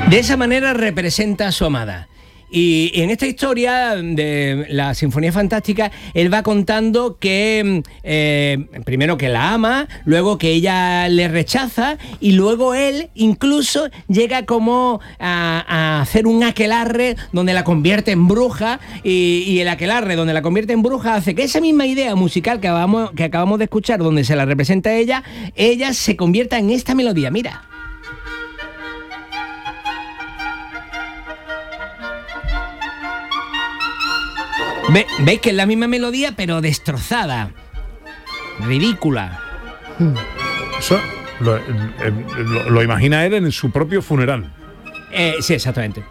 De esa manera representa a su amada. Y en esta historia de la Sinfonía Fantástica, él va contando que primero que la ama, luego que ella le rechaza y luego él incluso llega como a hacer un aquelarre donde la convierte en bruja y el aquelarre donde la convierte en bruja hace que esa misma idea musical que acabamos de escuchar, donde se la representa a ella se convierta en esta melodía. Mira. ¿Veis que es la misma melodía pero destrozada? Ridícula. Eso lo imagina él en su propio funeral. Sí, exactamente.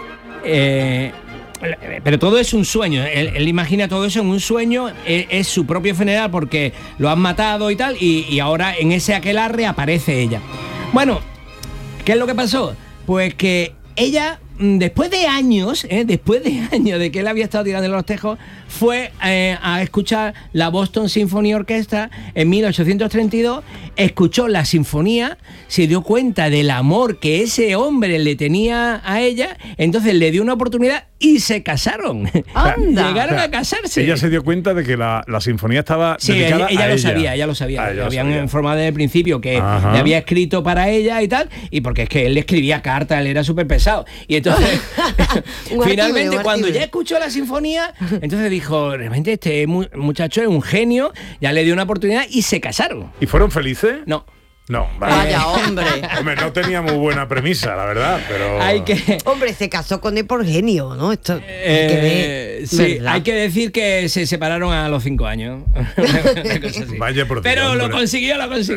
Pero todo es un sueño. Él imagina todo eso en un sueño. Es su propio funeral porque lo han matado y tal. Y ahora en ese aquelarre aparece ella. Bueno, ¿qué es lo que pasó? Pues que ella, después de años de que él había estado tirando los tejos, fue a escuchar la Boston Symphony Orchestra en 1832, escuchó la sinfonía, se dio cuenta del amor que ese hombre le tenía a ella, entonces le dio una oportunidad y se casaron. ¡Anda! Llegaron a casarse. Ella se dio cuenta de que la sinfonía estaba dedicada ella a lo sabía. Le habían informado desde el principio que le había escrito para ella y tal, y porque es que él le escribía cartas, él era súper pesado. Y entonces, finalmente, cuando ya escuchó la sinfonía, entonces dijo, realmente este muchacho es un genio, ya le dio una oportunidad y se casaron. ¿Y fueron felices? No. No, vaya, hombre. Hombre, no tenía muy buena premisa, la verdad, pero... Hombre, se casó con él por genio, ¿no? Esto sí, hay que decir que se separaron a los 5 años. Vaya por Dios, pero hombre. lo consiguió.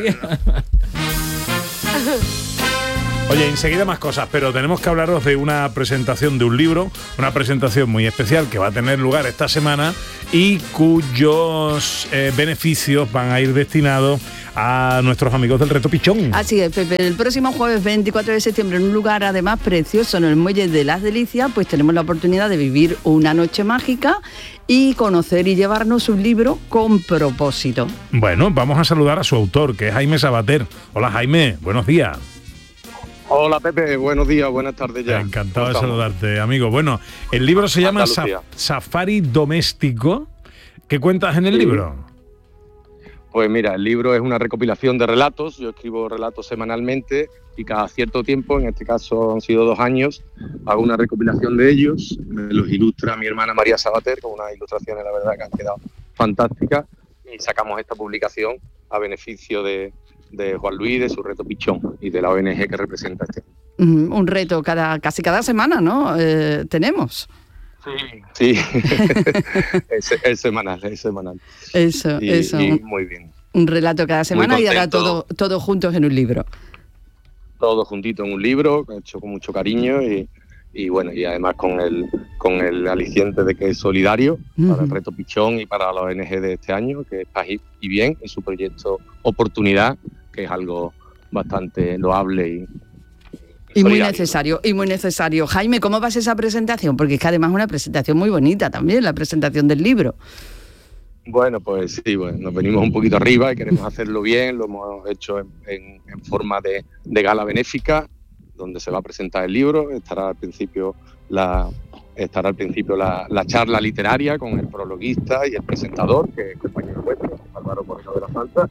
Oye, enseguida más cosas, pero tenemos que hablaros de una presentación de un libro, una presentación muy especial que va a tener lugar esta semana y cuyos beneficios van a ir destinados a nuestros amigos del Reto Pichón. Así es, Pepe. El próximo jueves 24 de septiembre, en un lugar además precioso, en el Muelle de las Delicias, pues tenemos la oportunidad de vivir una noche mágica y conocer y llevarnos un libro con propósito. Bueno, vamos a saludar a su autor, que es Jaime Sabater. Hola, Jaime, buenos días. Hola Pepe, buenos días, buenas tardes ya. Encantado de saludarte, amigo. Bueno, el libro se llama Safari Doméstico. ¿Qué cuentas en el libro? Pues mira, el libro es una recopilación de relatos. Yo escribo relatos semanalmente y cada cierto tiempo, en este caso han sido 2 años, hago una recopilación de ellos. Me los ilustra mi hermana María Sabater, con unas ilustraciones, la verdad, que han quedado fantásticas. Y sacamos esta publicación a beneficio de Juan Luis, de su Reto Pichón y de la ONG que representa este. Un reto casi cada semana, ¿no? Tenemos. Sí. es semanal. Eso. Y muy bien. Un relato cada semana y ahora todo juntos en un libro. Todo juntito en un libro, hecho con mucho cariño y bueno, y además con el aliciente de que es solidario para el Reto Pichón y para la ONG de este año, que es Paz y Bien, en su proyecto Oportunidad, que es algo bastante loable y muy necesario. Jaime, ¿cómo va a ser esa presentación? Porque es que además es una presentación muy bonita también, la presentación del libro. Bueno, pues sí, nos venimos un poquito arriba y queremos hacerlo bien. Lo hemos hecho en forma de gala benéfica, donde se va a presentar el libro. Estará al principio la charla literaria con el prologuista y el presentador, que es compañero nuestro, Álvaro Moreno de la Falta.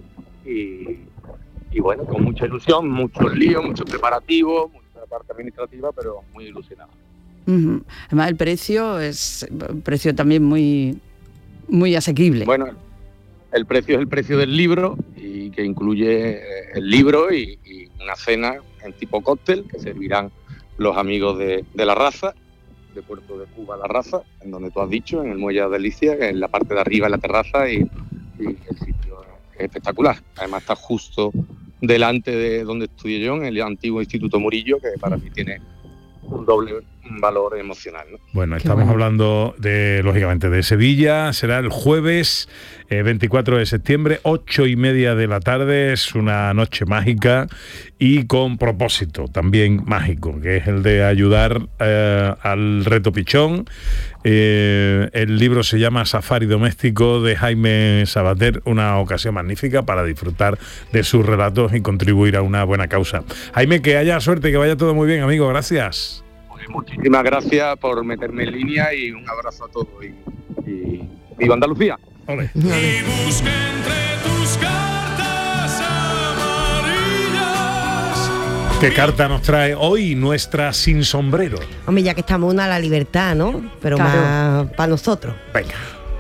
Y bueno, con mucha ilusión, muchos líos, muchos preparativos, mucha parte administrativa, pero muy ilusionado. Además, el precio es un precio también muy, muy asequible. Bueno, el precio es el precio del libro, y que incluye el libro y una cena en tipo cóctel que servirán los amigos de La Raza, de Puerto de Cuba La Raza, en donde tú has dicho, en el Muelle de Delicias, en la parte de arriba, en la terraza, y el sitio es espectacular. Además está justo delante de donde estudié yo, en el antiguo Instituto Murillo, que para mí tiene un doble un valor emocional, ¿no? Bueno, estamos hablando lógicamente, de Sevilla. Será el jueves 24 de septiembre, 8:30 de la tarde. Es una noche mágica y con propósito también mágico, que es el de ayudar al Reto Pichón. El libro se llama Safari Doméstico, de Jaime Sabater, una ocasión magnífica para disfrutar de sus relatos y contribuir a una buena causa. Jaime, que haya suerte, que vaya todo muy bien, amigo. Gracias. Pues muchísimas gracias por meterme en línea y un abrazo a todos. Y ¡viva Andalucía! Ole. Y busca entre tus cartas amarillas. ¿Qué carta nos trae hoy nuestra sin sombrero? Hombre, ya que estamos una a la libertad, ¿no? Pero Claro. más para nosotros. Venga.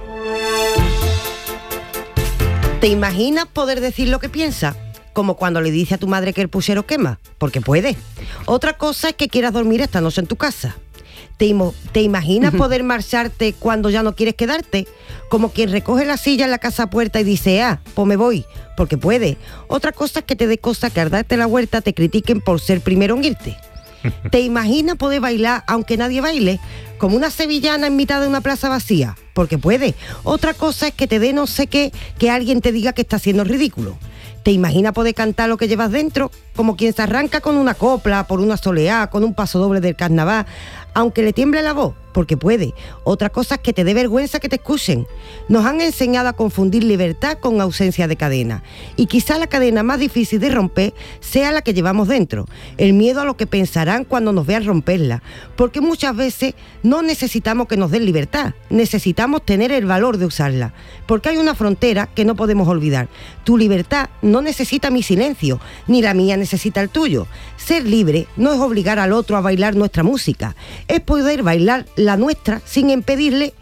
¿Te imaginas poder decir lo que piensas? Como cuando le dices a tu madre que el puchero quema, porque puede. Otra cosa es que quieras dormir esta noche en tu casa. ¿Te imaginas poder marcharte cuando ya no quieres quedarte? Como quien recoge la silla en la casa puerta y dice, pues me voy, porque puede. Otra cosa es que te dé cosa que al darte la vuelta te critiquen por ser primero en irte. ¿Te imaginas poder bailar aunque nadie baile? Como una sevillana en mitad de una plaza vacía, porque puede. Otra cosa es que te dé no sé qué, que alguien te diga que está haciendo ridículo. ¿Te imaginas poder cantar lo que llevas dentro? Como quien se arranca con una copla, por una soleá, con un paso doble del carnaval, aunque le tiemble la voz, porque puede. Otra cosa es que te dé vergüenza que te escuchen. Nos han enseñado a confundir libertad con ausencia de cadena. Y quizá la cadena más difícil de romper sea la que llevamos dentro. El miedo a lo que pensarán cuando nos vean romperla. Porque muchas veces no necesitamos que nos den libertad. Necesitamos tener el valor de usarla. Porque hay una frontera que no podemos olvidar. Tu libertad no necesita mi silencio, ni la mía necesita el tuyo. Ser libre no es obligar al otro a bailar nuestra música. Es poder bailar la nuestra sin impedirle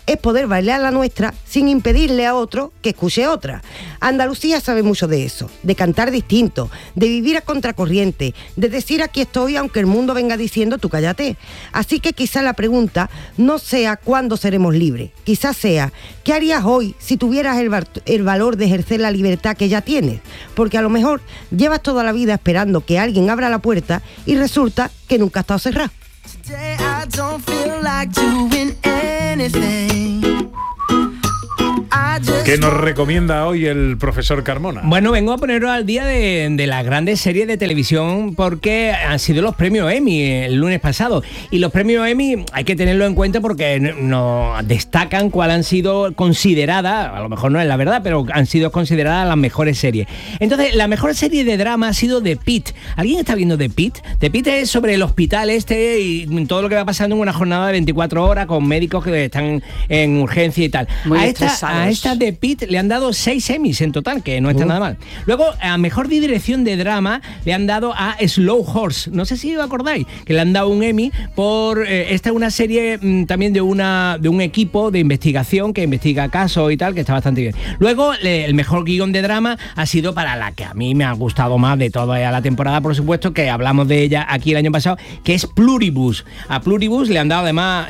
a otro que escuche otra. Andalucía sabe mucho de eso, de cantar distinto, de vivir a contracorriente, de decir aquí estoy aunque el mundo venga diciendo tú cállate. Así que quizá la pregunta no sea cuándo seremos libres, quizás sea ¿qué harías hoy si tuvieras el valor de ejercer la libertad que ya tienes? Porque a lo mejor llevas toda la vida esperando que alguien abra la puerta y resulta que nunca ha estado cerrada. Today I don't feel like doing anything. I just ¿Qué nos recomienda hoy el profesor Carmona? Bueno, vengo a poneros al día de las grandes series de televisión porque han sido los premios Emmy el lunes pasado. Y los premios Emmy hay que tenerlo en cuenta porque nos destacan cuál han sido consideradas, a lo mejor no es la verdad, pero han sido consideradas las mejores series. Entonces, la mejor serie de drama ha sido The Pitt. ¿Alguien está viendo The Pitt? The Pitt es sobre el hospital y todo lo que va pasando en una jornada de 24 horas con médicos que están en urgencia y tal. Muy A estresados. esta The Pitt le han dado 6 Emmys en total, que no está nada mal. Luego, a mejor dirección de drama le han dado a Slow Horse. No sé si os acordáis, que le han dado un Emmy por... esta es una serie también de un equipo de investigación que investiga casos y tal, que está bastante bien. Luego, el mejor guión de drama ha sido para la que a mí me ha gustado más de toda la temporada, por supuesto, que hablamos de ella aquí el año pasado, que es Pluribus. A Pluribus le han dado además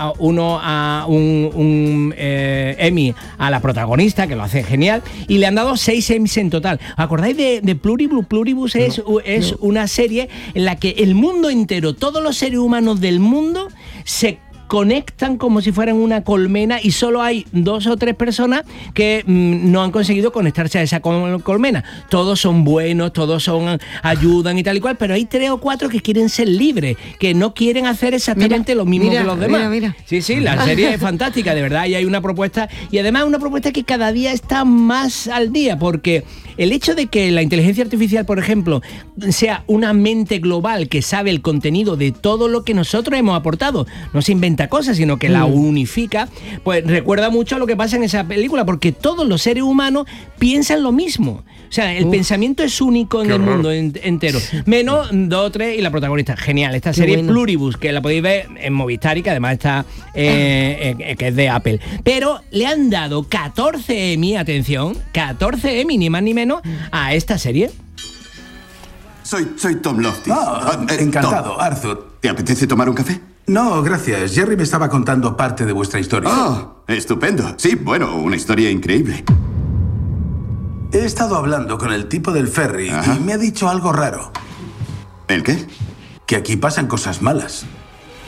un Emmy a la protagonista, que lo hace genial, y le han dado 6 Emmys en total. ¿Acordáis de Pluribus? Pluribus es una serie en la que el mundo entero, todos los seres humanos del mundo se conectan como si fueran una colmena y solo hay 2 o 3 personas que no han conseguido conectarse a esa colmena. Todos son buenos, ayudan y tal y cual, pero hay 3 o 4 que quieren ser libres, que no quieren hacer exactamente lo mismo que los demás. Mira. Sí, la serie es fantástica, de verdad, y hay una propuesta, y además una propuesta que cada día está más al día, porque el hecho de que la inteligencia artificial, por ejemplo, sea una mente global que sabe el contenido de todo lo que nosotros hemos aportado, no se inventa cosas, sino que la unifica, pues recuerda mucho a lo que pasa en esa película, porque todos los seres humanos piensan lo mismo. O sea, el pensamiento es único en el mundo entero. Menos 2 o 3 y la protagonista. Genial, esta serie bueno. Pluribus, que la podéis ver en Movistar y que además está que es de Apple. Pero le han dado 14 Emmy, atención, 14 Emmy, ni más ni menos, a esta serie. Soy Tom Loftis. Encantado, Tom, Arthur. ¿te apetece tomar un café? No, gracias. Jerry me estaba contando parte de vuestra historia. Oh, estupendo. Sí, bueno, una historia increíble. He estado hablando con el tipo del ferry Ajá. y me ha dicho algo raro. ¿El qué? Que aquí pasan cosas malas.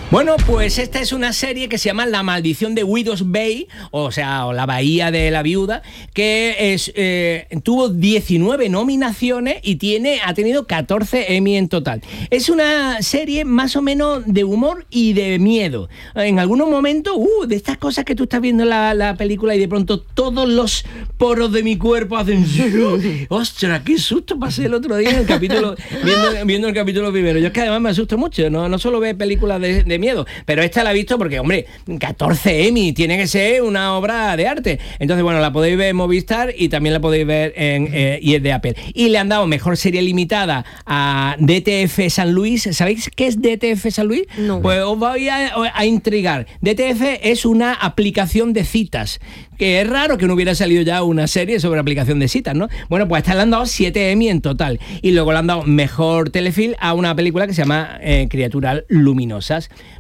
Bueno, pues esta es una serie que se llama La Maldición de Widow's Bay, o la Bahía de la Viuda, que tuvo 19 nominaciones y ha tenido 14 Emmy en total. Es una serie más o menos de humor y de miedo. En algunos momentos, de estas cosas que tú estás viendo la película y de pronto todos los poros de mi cuerpo hacen... ¡Ostras, qué susto pasé el otro día en el capítulo, viendo el capítulo primero! Yo es que además me asusto mucho, no solo ver películas de miedo, pero esta la he visto porque, hombre, 14 Emmy, tiene que ser una obra de arte. Entonces, bueno, la podéis ver en Movistar y también la podéis ver y es de Apple. Y le han dado mejor serie limitada a DTF San Luis. ¿Sabéis qué es DTF San Luis? No. Pues os voy a intrigar. DTF es una aplicación de citas, que es raro que no hubiera salido ya una serie sobre aplicación de citas, ¿no? Bueno, pues a esta le han dado 7 Emmy en total. Y luego le han dado mejor telefilm a una película que se llama Criaturas Luminosas.